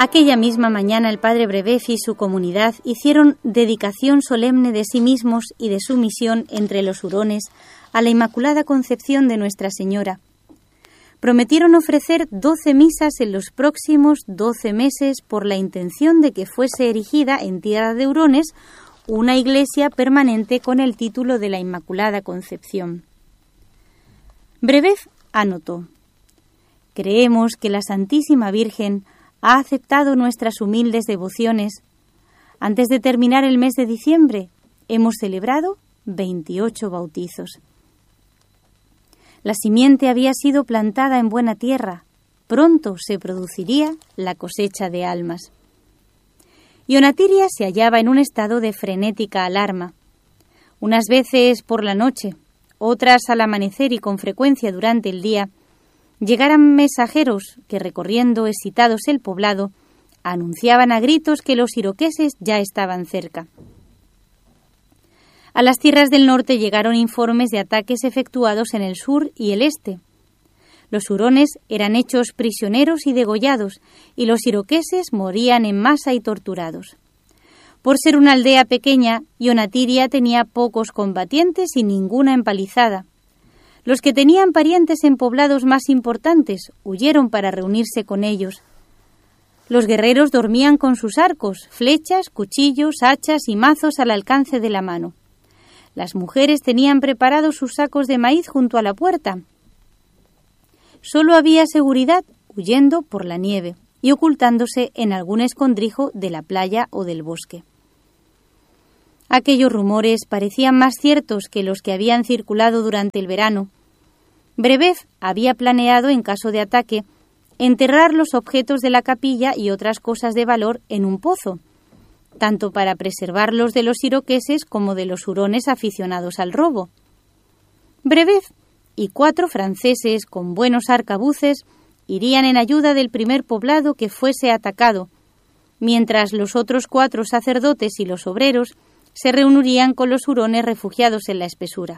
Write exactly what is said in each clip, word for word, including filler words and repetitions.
Aquella misma mañana el padre Brebeuf y su comunidad hicieron dedicación solemne de sí mismos y de su misión entre los hurones a la Inmaculada Concepción de Nuestra Señora. Prometieron ofrecer doce misas en los próximos doce meses por la intención de que fuese erigida en tierra de hurones una iglesia permanente con el título de la Inmaculada Concepción. Brebeuf anotó: creemos que la Santísima Virgen ha aceptado nuestras humildes devociones. Antes de terminar el mes de diciembre, hemos celebrado veintiocho bautizos. La simiente había sido plantada en buena tierra. Pronto se produciría la cosecha de almas. Ionatiria se hallaba en un estado de frenética alarma. Unas veces por la noche, otras al amanecer y con frecuencia durante el día, llegaran mensajeros que, recorriendo excitados el poblado, anunciaban a gritos que los iroqueses ya estaban cerca. A las tierras del norte llegaron informes de ataques efectuados en el sur y el este. Los hurones eran hechos prisioneros y degollados, y los iroqueses morían en masa y torturados. Por ser una aldea pequeña, Ionatiria tenía pocos combatientes y ninguna empalizada. Los que tenían parientes en poblados más importantes huyeron para reunirse con ellos. Los guerreros dormían con sus arcos, flechas, cuchillos, hachas y mazos al alcance de la mano. Las mujeres tenían preparados sus sacos de maíz junto a la puerta. Solo había seguridad huyendo por la nieve y ocultándose en algún escondrijo de la playa o del bosque. Aquellos rumores parecían más ciertos que los que habían circulado durante el verano. Brebeuf había planeado, en caso de ataque, enterrar los objetos de la capilla y otras cosas de valor en un pozo, tanto para preservarlos de los iroqueses como de los hurones aficionados al robo. Brebeuf y cuatro franceses con buenos arcabuces irían en ayuda del primer poblado que fuese atacado, mientras los otros cuatro sacerdotes y los obreros se reunirían con los hurones refugiados en la espesura.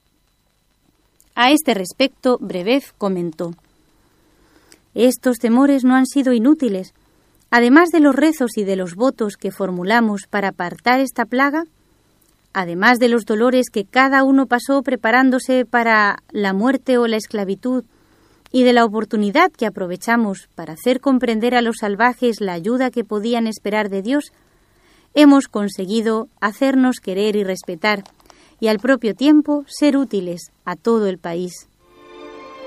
A este respecto, Brebeuf comentó: estos temores no han sido inútiles. Además de los rezos y de los votos que formulamos para apartar esta plaga, además de los dolores que cada uno pasó preparándose para la muerte o la esclavitud, y de la oportunidad que aprovechamos para hacer comprender a los salvajes la ayuda que podían esperar de Dios, hemos conseguido hacernos querer y respetar, y al propio tiempo ser útiles a todo el país.